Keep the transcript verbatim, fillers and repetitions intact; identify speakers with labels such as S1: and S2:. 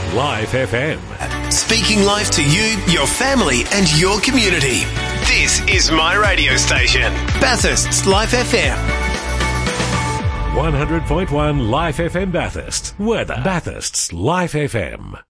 S1: Life F M.
S2: Speaking life to you, your family and your community. This is my radio station, Bathurst's Life F M.
S1: one hundred point one Life F M Bathurst. Weather. Bathurst's Life F M.